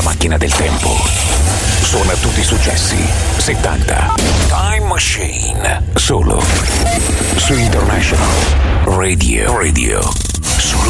la macchina del tempo. Suona tutti i successi 70. Time Machine. Solo su International Radio.